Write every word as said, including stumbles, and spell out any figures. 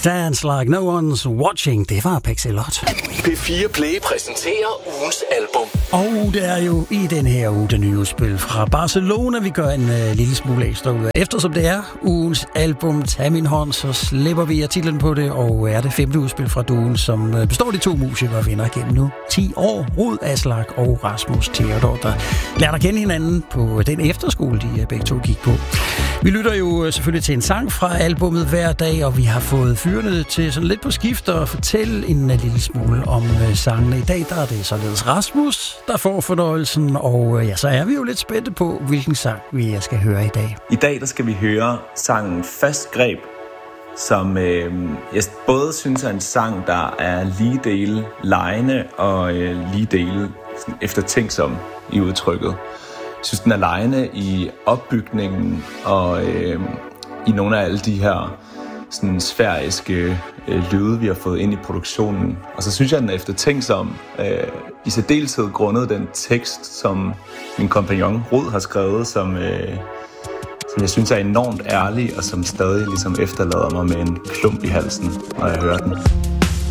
Dance Like No One's Watching. Det var Pixelot. P fire Play præsenterer ugens album. Og det er jo i den her uge det nye udspil fra Barcelona, vi gør en uh, lille smule ekstra ud af. Eftersom det er ugens album Tag min hånd, så slipper vi titlen på det, og er det femte udspil fra duen, som uh, består af de to musikere og vinder gennem nu ti år. Rud Aslak og Rasmus Theodor, der lærte at kende hinanden på den efterskole, de uh, begge to gik på. Vi lytter jo uh, selvfølgelig til en sang fra albummet hver dag, og vi har fået fyrene til sådan lidt på skift og fortælle en uh, lille smule om uh, sangene. I dag der er det således Rasmus, der får fornøjelsen, og uh, ja, så er vi jo lidt spændte på, hvilken sang vi skal høre i dag. I dag der skal vi høre sangen Fast Greb, som øh, jeg både synes er en sang, der er lige dele legende og øh, lige dele sådan eftertænksom i udtrykket. Jeg synes, den er legende i opbygningen og øh, i nogle af alle de her sådan sfæriske øh, lyde, vi har fået ind i produktionen. Og så synes jeg, den er eftertænksom, øh, i særdeleshed grundet den tekst, som min kompagnon Rud har skrevet, som, øh, som jeg synes er enormt ærlig, og som stadig ligesom efterlader mig med en klump i halsen, når jeg hører den.